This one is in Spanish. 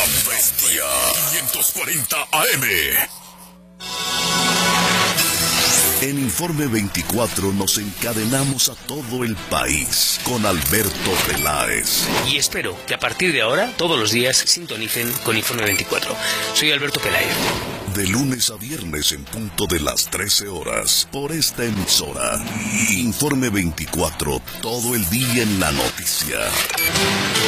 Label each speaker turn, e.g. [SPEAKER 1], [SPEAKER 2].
[SPEAKER 1] Bestia 540 AM. En Informe 24 nos encadenamos a todo el país con Alberto Peláez.
[SPEAKER 2] Y espero que a partir de ahora, todos los días, sintonicen con Informe 24. Soy Alberto Peláez.
[SPEAKER 1] De lunes a viernes en punto de las 13 horas, por esta emisora. Informe 24, todo el día en la noticia.